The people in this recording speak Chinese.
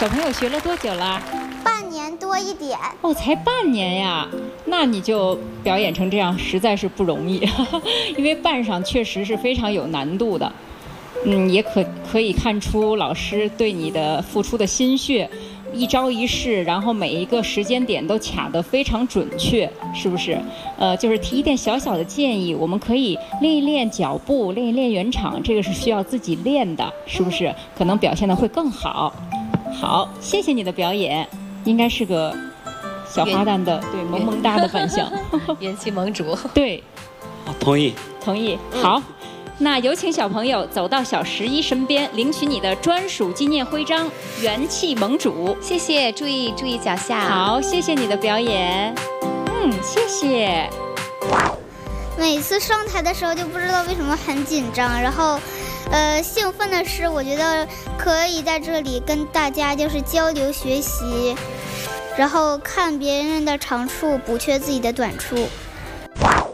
小朋友学了多久了？ 半年多一点。 哦，才半年呀，那你就表演成这样，实在是不容易，因为扮上确实是非常有难度的。也可以看出老师对你的付出的心血，一招一式，然后每一个时间点都卡得非常准确，是不是？就是提一点小小的建议，我们可以练一练脚步，练一练圆场，这个是需要自己练的，是不是？可能表现得会更好。好，谢谢你的表演，应该是个小花旦的，对，萌萌哒的扮相， 元气盟主。 对， 同意。 同意。好。那有请小朋友走到小11身边，领取你的专属纪念徽章——元气盟主。 谢谢，注意脚下。 好，谢谢你的表演。谢谢。 每次上台的时候就不知道为什么很紧张，然后，兴奋的是，我觉得可以在这里跟大家就是交流学习，然后看别人的长处，补缺自己的短处。